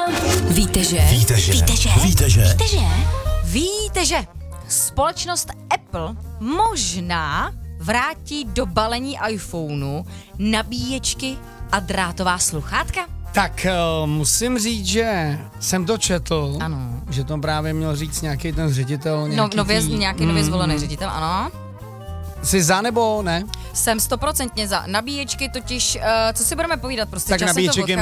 Víte, že? Víte, že společnost Apple možná vrátí do balení iPhoneu nabíječky a drátová sluchátka? Tak musím říct, že jsem to četl, Ano. že to právě měl říct nějaký ten ředitel. Nějaký nově zvolený ředitel, ano. Jsi za nebo ne? Jsem 100% za nabíječky, totiž, co si budeme povídat, prostě Tak časem to nabíječek je odchází.